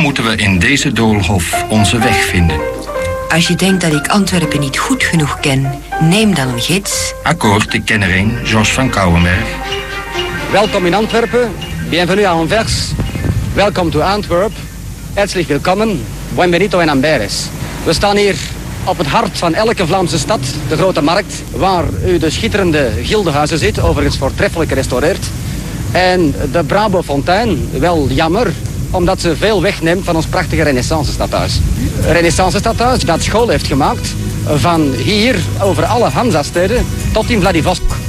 moeten we in deze doolhof onze weg vinden. Als je denkt dat ik Antwerpen niet goed genoeg ken, neem dan een gids. Akkoord, ik ken er een, Jos van Kouwenberg. Welkom in Antwerpen, bienvenue à Anvers. Welkom to Antwerp. Herzlich willkommen, bienvenido en Amberes. We staan hier op het hart van elke Vlaamse stad, de Grote Markt, waar u de schitterende gildenhuizen ziet, overigens voortreffelijk gerestaureerd. En de Brabo Fontein, wel jammer, omdat ze veel wegneemt van ons prachtige Renaissance-stadhuis. Renaissance-stadhuis dat school heeft gemaakt van hier over alle Hansa-steden tot in Vladivostok.